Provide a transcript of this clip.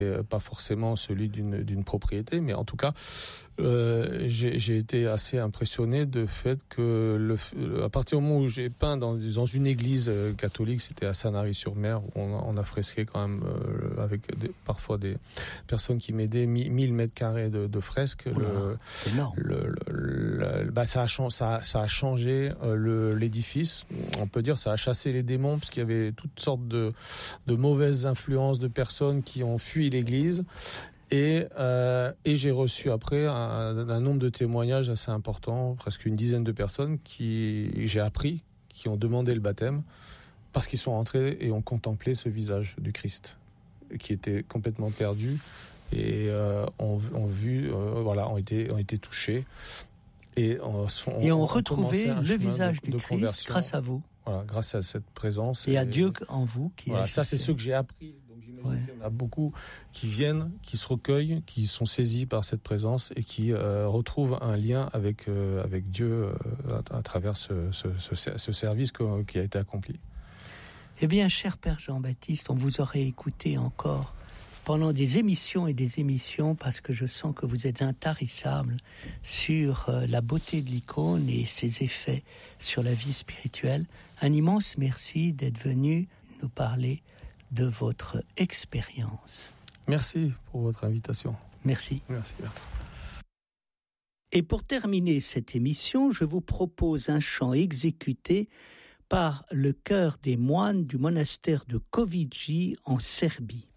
pas forcément celui d'une propriété, mais en tout cas, j'ai été assez impressionné de fait que à partir du moment où j'ai peint dans une église catholique, c'était à Sanary-sur-Mer, où on a fresqué quand même avec parfois des personnes qui m'aidaient, 1000 mètres carrés de fresques. C'est énorme. Ça a changé l'édifice. On peut dire ça a chassé les démons, parce qu'il y avait toutes sortes de mauvaises influences de personnes qui ont fui l'église. Et j'ai reçu après un nombre de témoignages assez important, presque une dizaine de personnes qui ont demandé le baptême parce qu'ils sont entrés et ont contemplé ce visage du Christ qui était complètement perdu et ont été touchés et ont retrouvé le visage du Christ grâce à vous. Voilà, grâce à cette présence et à Dieu en vous qui voilà, ça c'est ce que j'ai appris. Donc j'imagine qu'il y en a beaucoup qui viennent, qui se recueillent, qui sont saisis par cette présence et qui retrouvent un lien avec Dieu à travers ce service qui a été accompli. Eh bien, cher Père Jean-Baptiste, on vous aurait écouté encore pendant des émissions et des émissions, parce que je sens que vous êtes intarissable sur la beauté de l'icône et ses effets sur la vie spirituelle. Un immense merci d'être venu nous parler de votre expérience. Merci pour votre invitation. Merci. Merci, Bertrand. Et pour terminer cette émission, je vous propose un chant exécuté par le chœur des moines du monastère de Koviđi en Serbie.